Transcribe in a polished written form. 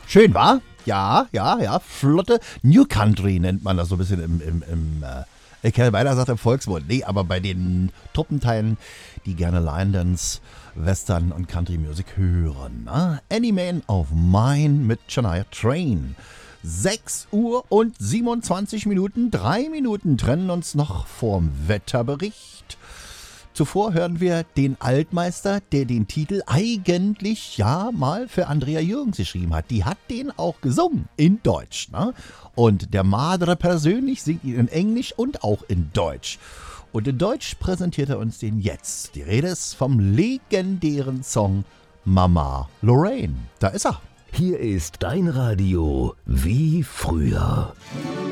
Schön, wa? Ja, ja, ja. Flotte New Country nennt man das so ein bisschen ich hätte beinahe gesagt im Volksmund. Nee, aber bei den Truppenteilen, die gerne Line Dance, Western und Country Music hören. Ne? Any Man of Mine mit Shania Twain. 6 Uhr und 27 Minuten. 3 Minuten trennen uns noch vorm Wetterbericht. Zuvor hören wir den Altmeister, der den Titel eigentlich ja mal für Andrea Jürgens geschrieben hat. Die hat den auch gesungen in Deutsch. Ne? Und der Madre persönlich singt ihn in Englisch und auch in Deutsch. Und in Deutsch präsentiert er uns den jetzt. Die Rede ist vom legendären Song Mama Lorraine. Da ist er. Hier ist dein Radio wie früher.